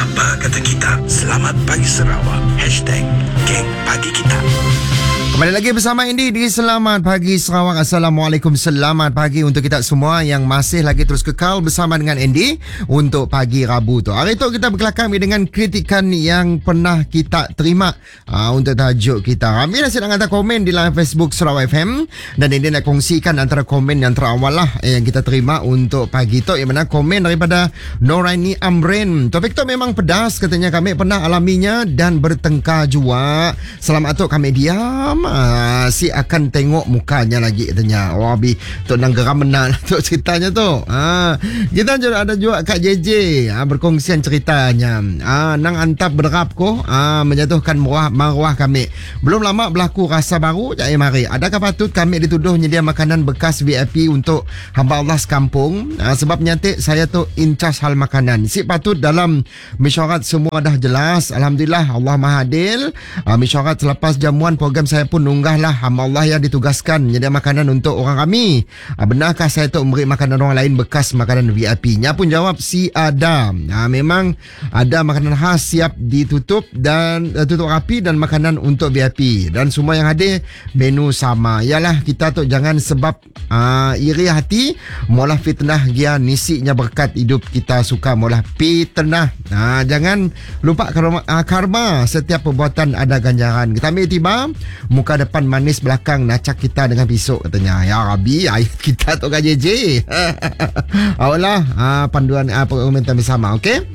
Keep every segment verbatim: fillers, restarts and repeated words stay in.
Apa kata kita? Selamat Pagi Sarawak. Hashtag Geng Pagi Kita. Kembali lagi bersama Andy di Selamat Pagi Sarawak. Assalamualaikum, selamat pagi untuk kita semua yang masih lagi terus kekal bersama dengan Andy untuk pagi Rabu tu. Hari tu kita berkelakar dengan kritikan yang pernah kita terima uh, untuk tajuk kita. Ramai dah sedang hantar komen di live Facebook Sarawak F M dan Andy nak kongsikan antara komen yang terawal lah yang kita terima untuk pagi tu, yang mana komen daripada Noraini Amrin. Topik tu memang pedas, katanya kami pernah alaminya dan bertengkar jua. Selamat tu kami diam. Ah, si akan tengok mukanya lagi, katanya. Wah, bi tu nang geram benar tu ceritanya tu. Ah, kita juga ada juga Kak J J ah, berkongsian ceritanya. Ah, nang antap berderap ko ah, menjatuhkan maruah, maruah kami. Belum lama berlaku rasa baru jai mari. Adakah patut kami dituduh nyedia makanan bekas V I P untuk hamba Allah sekampung? Ah, sebab nyantik saya tu in charge hal makanan. Si patut dalam mesyuarat semua dah jelas. Alhamdulillah, Allah Maha Adil. Ah, mesyuarat selepas jamuan program saya pun unggahlah hamba Allah yang ditugaskan menyedia makanan untuk orang kami. Ah, benarkah saya tu memberi makanan orang lain bekas makanan V I P-nya? Pun jawab si ada. Ah, memang ada makanan khas siap ditutup dan uh, tutup rapi dan makanan untuk V I P. Dan semua yang hadir menu sama. Yalah, kita tu jangan sebab uh, iri hati molah fitnah dia nisinya berkat hidup kita suka molah fitnah. Ah, jangan lupa karma, uh, karma setiap perbuatan ada ganjaran. Kita ambil tiba muka depan manis, belakang nacak kita dengan pisau, katanya. Ya Rabbi, ayat kita tu Kak J J. Awalah, uh, panduan uh, komentar bersama. Okey.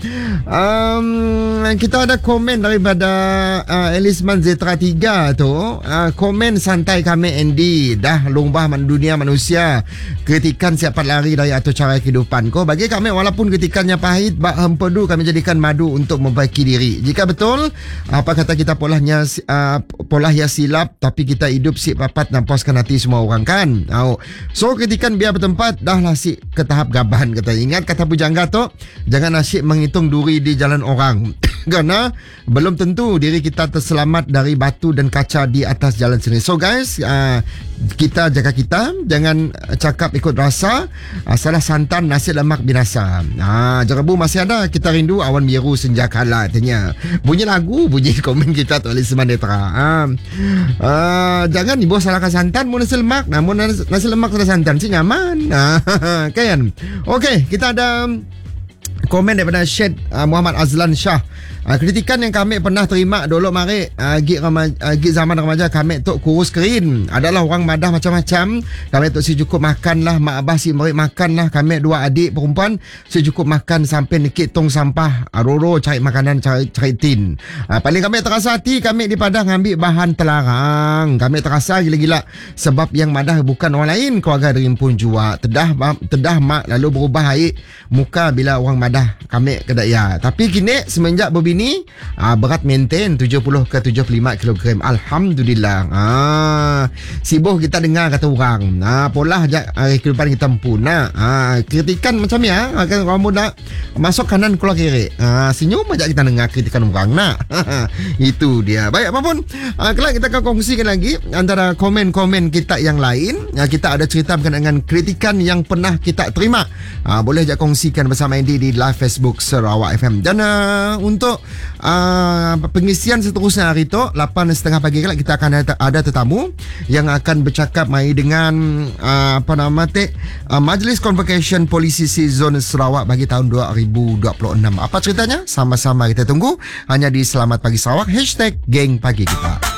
Um, kita ada komen daripada uh, Elisman Zetra tiga tu. Uh, komen santai kami Andy. Dah lumbah man dunia manusia. Kritikan siapa lari dari atur cara kehidupan ko. Bagi kami walaupun kritikannya pahit, bak hempedu kami jadikan madu untuk membaiki diri. Jika betul apa kata kita polahnya uh, polah ya silap, tapi kita hidup si papat dan puaskan hati semua orang kan. Oh. So kritikan biar bertempat, dah lah si ke tahap gaban, kata. Ingat kata pujangga tu, jangan asyik menghitung duri di jalan orang. Kerana belum tentu diri kita terselamat dari batu dan kaca di atas jalan sendiri. So guys, uh, kita jaga kita, jangan cakap ikut rasa, uh, salah santan nasi lemak binasa. Ah, uh, jerebu masih ada, kita rindu awan biru senja kala, katanya. Bunyi lagu, bunyi komen kita tu oleh Semandetra. Ah, uh, jangan ibu salahkan santan, mau nasi lemak, namun nasi lemak salah santan si nyaman. Ah, kan? Okey, kita ada komen daripada Syed uh, Muhammad Azlan Shah. Uh, kritikan yang kami pernah terima dulu mari uh, gig, remaja, uh, gig zaman remaja kami tu kurus kerin. Adalah orang madah macam-macam. Kami tu si cukup makan lah, mak abah si beri makan lah. Kami dua adik perempuan si cukup makan sampai nikit tong sampah. Uh, Roro cari makanan, cari, cari tin. Uh, paling kami terasa hati kami di Padang ambil bahan telarang. Kami terasa gila-gila sebab yang madah bukan orang lain, keluarga derimpun jua. Tedah, tedah mak lalu berubah air muka bila orang madah kami kedaya. Tapi kini semenjak berbini aa, berat maintain tujuh puluh ke tujuh puluh lima kilogram. Alhamdulillah. Ah, sibuh kita dengar kata orang. Ah, pola ajak kehidupan kita sempurna. Ah, kritikan macam ya, kan kamu nak masuk kanan keluar kiri. Ah, senyum ajak kita dengar kritikan orang nak. Itu dia. Baik, apapun ah, kelak kita akan kongsikan lagi antara komen-komen kita yang lain. Ah, kita ada cerita berkenaan dengan kritikan yang pernah kita terima. Ah, boleh ajak kongsikan bersama Andy di live Facebook Sarawak F M. Dan uh, untuk uh, pengisian seterusnya hari tu lapan tiga puluh pagi kelak kita akan ada, ada tetamu yang akan bercakap mai dengan uh, apa nama te uh, Majlis Convocation Polisi Zon Sarawak bagi tahun dua ribu dua puluh enam. Apa ceritanya? Sama-sama kita tunggu hanya di Selamat Pagi Sarawak. Hashtag Geng Pagi Kita.